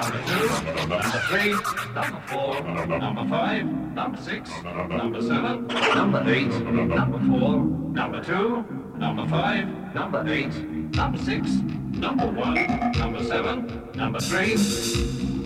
number 2, number 3, number 4, number 5, number 6, number 7, number 8, number 4, number 2, number 5, number 8, number 6, number 1, number 7, number 3.